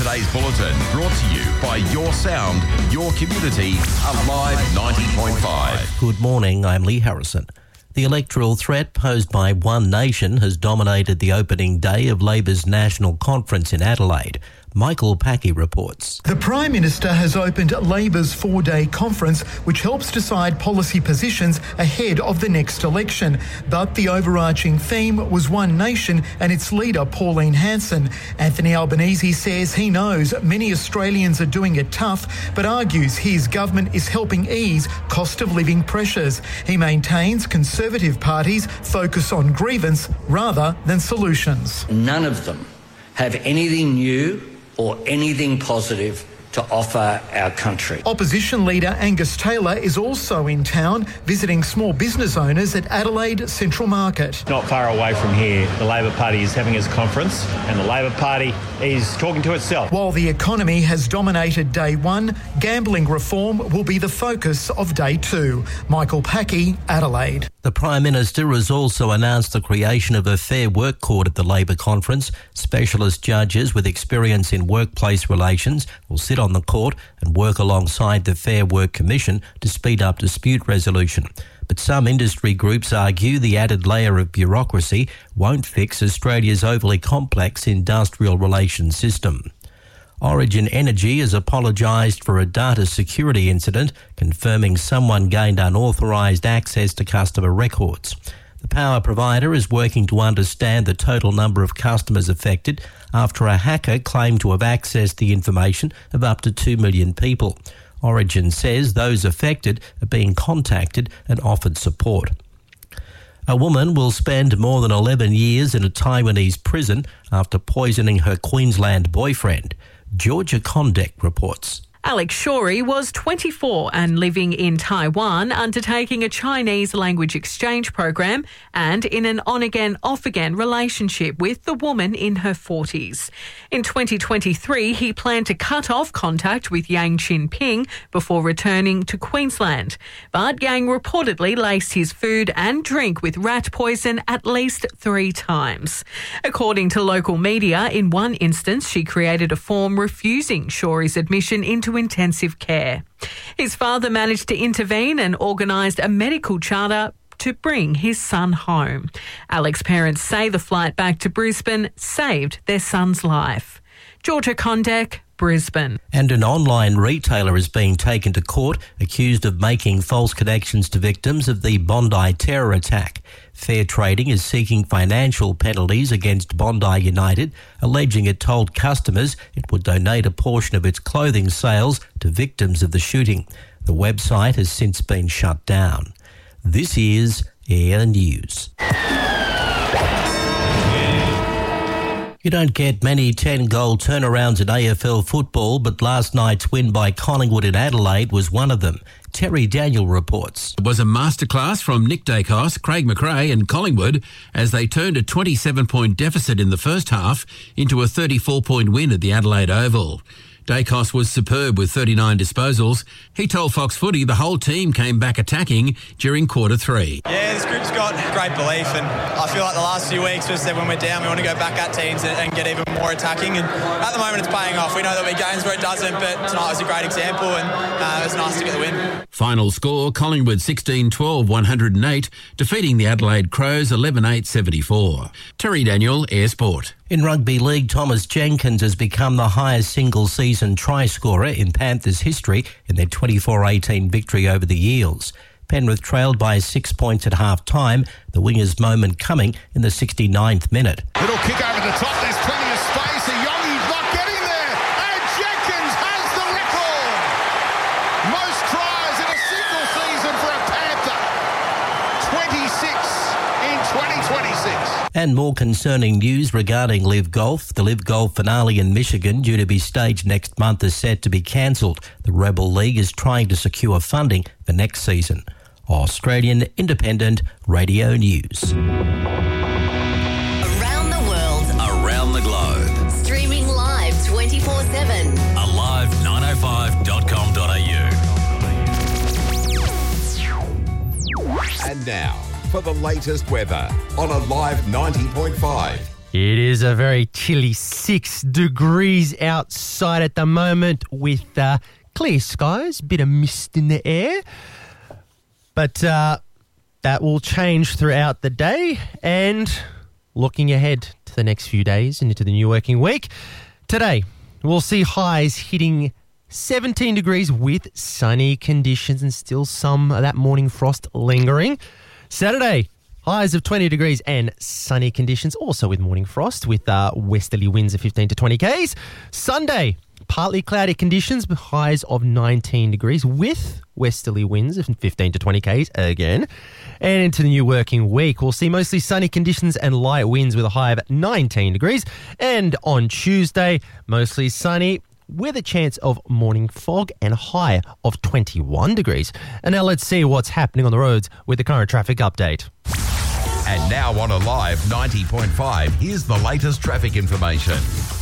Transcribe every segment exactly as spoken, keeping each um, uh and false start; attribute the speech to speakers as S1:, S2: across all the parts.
S1: today's bulletin brought to you by Your Sound, Your Community, Alive ninety point five.
S2: Good morning, I'm Lee Harrison. The electoral threat posed by One Nation has dominated the opening day of Labor's National Conference in Adelaide. Michael Packey reports.
S3: The Prime Minister has opened Labor's four-day conference, which helps decide policy positions ahead of the next election. But the overarching theme was One Nation and its leader, Pauline Hanson. Anthony Albanese says he knows many Australians are doing it tough, but argues his government is helping ease cost of living pressures. He maintains Conservative parties focus on grievance rather than solutions.
S4: None of them have anything new or anything positive to offer our country.
S3: Opposition leader Angus Taylor is also in town, visiting small business owners at Adelaide Central Market.
S5: Not far away from here, the Labor Party is having its conference and the Labor Party is talking to itself.
S3: While the economy has dominated day one, gambling reform will be the focus of day two. Michael Packey, Adelaide.
S2: The Prime Minister has also announced the creation of a Fair Work Court at the Labor conference. Specialist judges with experience in workplace relations will sit on the court and work alongside the Fair Work Commission to speed up dispute resolution. But some industry groups argue the added layer of bureaucracy won't fix Australia's overly complex industrial relations system. Origin Energy has apologised for a data security incident, confirming someone gained unauthorised access to customer records. The power provider is working to understand the total number of customers affected after a hacker claimed to have accessed the information of up to two million people. Origin says those affected are being contacted and offered support. A woman will spend more than eleven years in a Taiwanese prison after poisoning her Queensland boyfriend. Georgia Condek reports.
S6: Alex Shorey was twenty-four and living in Taiwan, undertaking a Chinese language exchange program and in an on-again, off-again relationship with the woman in her forties. In twenty twenty-three, he planned to cut off contact with Yang Chin-ping before returning to Queensland. But Yang reportedly laced his food and drink with rat poison at least three times. According to local media, in one instance, she created a form refusing Shorey's admission into intensive care. His father managed to intervene and organised a medical charter to bring his son home. Alex's parents say the flight back to Brisbane saved their son's life. Georgia Condek, Brisbane.
S2: And an online retailer is being taken to court accused of making false connections to victims of the Bondi terror attack. Fair Trading is seeking financial penalties against Bondi United, alleging it told customers it would donate a portion of its clothing sales to victims of the shooting. The website has since been shut down. This is Air News. You don't get many ten-goal turnarounds in A F L football, but last night's win by Collingwood in Adelaide was one of them. Terry Daniel reports.
S7: It was a masterclass from Nick Dacos, Craig McRae and Collingwood as they turned a twenty-seven point deficit in the first half into a thirty-four point win at the Adelaide Oval. Dacos was superb with thirty-nine disposals. He told Fox Footy the whole team came back attacking during quarter three.
S8: Yeah, this group's got great belief, and I feel like the last few weeks we've said when we're down we want to go back at teams and, and get even more attacking, and at the moment it's paying off. We know there'll be games where it doesn't, but tonight was a great example, and uh, it was nice to get the win.
S7: Final score, Collingwood sixteen twelve one oh eight, defeating the Adelaide Crows eleven eight seventy-four. Terry Daniel, Air Sport.
S2: In rugby league, Thomas Jenkins has become the highest single-season try scorer in Panthers history in their twenty-four eighteen victory over the Eels. Penrith trailed by six points at half-time, the winger's moment coming in the sixty-ninth minute.
S9: Little kick over the top, there's plenty of space, a Yogi's not getting there, and Jenkins has the record! Most tries in a single season for a Panther, twenty-six in twenty twenty-six.
S2: And more concerning news regarding Live Golf. The Live Golf finale in Michigan, due to be staged next month, is set to be cancelled. The Rebel League is trying to secure funding for next season. Australian Independent Radio News.
S10: Around the world.
S1: Around the globe.
S10: Streaming live twenty-four seven.
S1: alive nine oh five dot com dot a u.
S11: And now, for the latest weather on Alive ninety point five. It is a very chilly six degrees outside at the moment with uh, clear skies, bit of mist in the air. But uh, that will change throughout the day. And looking ahead to the next few days and into the new working week, today we'll see highs hitting seventeen degrees with sunny conditions and still some of that morning frost lingering. Saturday, highs of twenty degrees and sunny conditions, also with morning frost with uh, westerly winds of fifteen to twenty k's. Sunday, partly cloudy conditions, but highs of nineteen degrees with westerly winds of fifteen to twenty k's again. And into the new working week, we'll see mostly sunny conditions and light winds with a high of nineteen degrees. And on Tuesday, mostly sunny with a chance of morning fog and a high of twenty-one degrees. And now let's see what's happening on the roads with the current traffic update.
S1: And now on Alive ninety point five, here's the latest traffic information.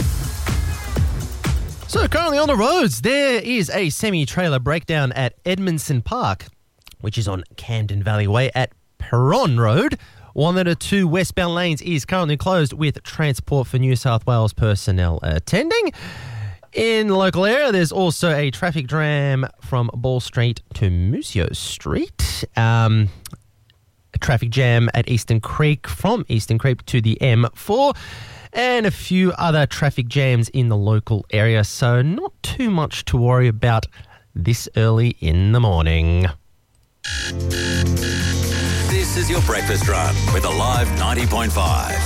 S11: So currently on the roads, there is a semi-trailer breakdown at Edmondson Park, which is on Camden Valley Way at Perron Road. One out of two westbound lanes is currently closed with Transport for New South Wales personnel attending. In the local area, there's also a traffic jam from Ball Street to Museo Street. Um, a traffic jam at Eastern Creek from Eastern Creek to the M four. And a few other traffic jams in the local area. So not too much to worry about this early in the morning.
S12: This is your breakfast run with Alive ninety point five.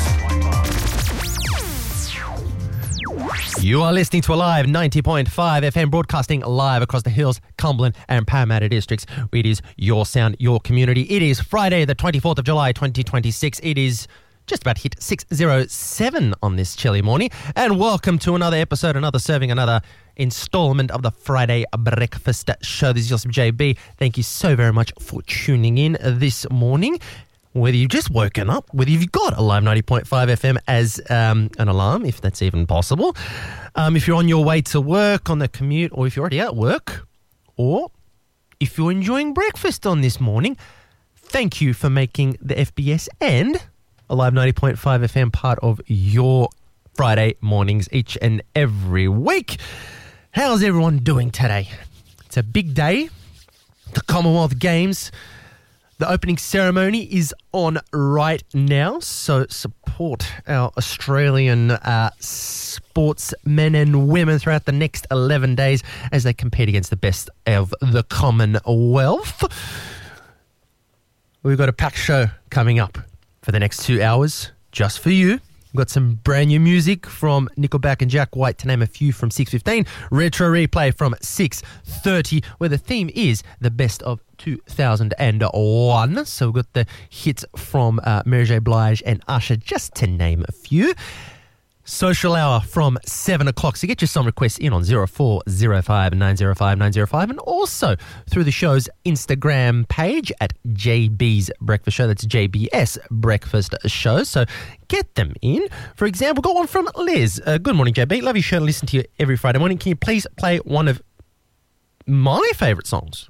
S11: You are listening to Alive ninety point five F M, broadcasting live across the Hills, Cumberland and Parramatta districts. It is your sound, your community. It is Friday the twenty-fourth of July twenty twenty-six. It is just about hit six oh seven on this chilly morning. And welcome to another episode, another serving, another installment of the Friday Breakfast Show. This is Joseph J B. Thank you so very much for tuning in this morning. Whether you've just woken up, whether you've got Alive ninety point five F M as um, an alarm, if that's even possible, um, if you're on your way to work, on the commute, or if you're already at work, or if you're enjoying breakfast on this morning, thank you for making the F B S and Alive ninety point five F M part of your Friday mornings each and every week. How's everyone doing today? It's a big day. The Commonwealth Games. The opening ceremony is on right now, so support our Australian uh, sportsmen and women throughout the next eleven days as they compete against the best of the Commonwealth. We've got a packed show coming up for the next two hours just for you. We've got some brand new music from Nickelback and Jack White, to name a few, from six fifteen. Retro Replay from six thirty, where the theme is the best of two thousand one. So we've got the hits from uh, Mary J. Blige and Usher, just to name a few. Social Hour from seven o'clock. So get your song requests in on zero four zero five nine zero five nine zero five, and also through the show's Instagram page at J B's Breakfast Show. That's J B S Breakfast Show. So get them in. For example, got one from Liz. Uh, good morning, J B. Love your show and listen to you every Friday morning. Can you please play one of my favourite songs?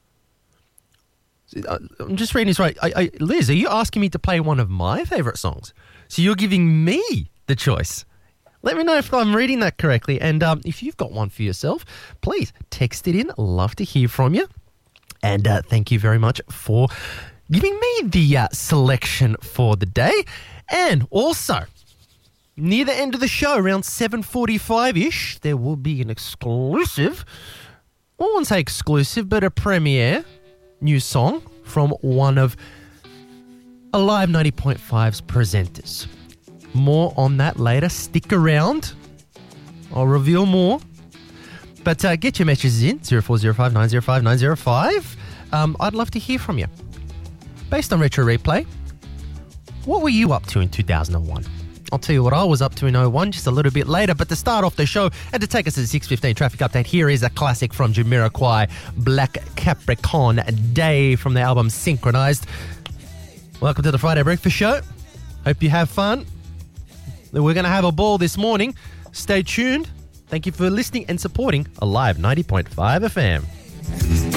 S11: I'm just reading this right. I, I, Liz, are you asking me to play one of my favourite songs? So you're giving me the choice. Let me know if I'm reading that correctly. And um, if you've got one for yourself, please text it in. Love to hear from you. And uh, thank you very much for giving me the uh, selection for the day. And also, near the end of the show, around seven forty-five-ish, there will be an exclusive, I won't say exclusive, but a premiere new song from one of Alive ninety point five's presenters. More on that later. Stick around. I'll reveal more. But uh, get your messages in, zero four zero five nine zero five nine zero five. Um, I'd love to hear from you. Based on Retro Replay, what were you up to in two thousand one? I'll tell you what I was up to in oh one just a little bit later. But to start off the show and to take us to the six fifteen traffic update, here is a classic from Jamiroquai, Black Capricorn Day, from the album Synchronized. Welcome to the Friday Breakfast Show. Hope you have fun. We're going to have a ball this morning. Stay tuned. Thank you for listening and supporting Alive ninety point five F M.